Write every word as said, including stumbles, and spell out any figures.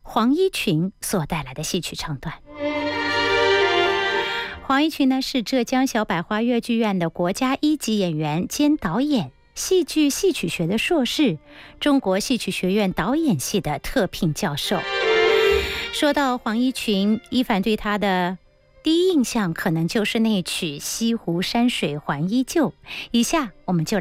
黄一群所带来的戏曲唱段。黄一群呢是浙江小百花越剧院的国家一级演员兼导演，戏剧戏曲学的硕士，中国戏曲学院导演系的特聘教授。说到黄一群，一凡对他的第一印象可能就是那曲《西湖山水还依旧》。以下我们就